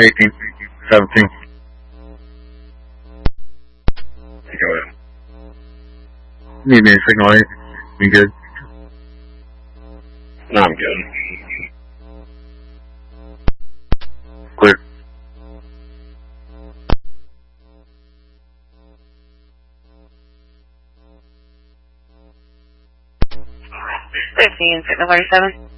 18, 17. Go ahead. Need me a signal 8? You good? No, I'm good. Clear. Signal 37.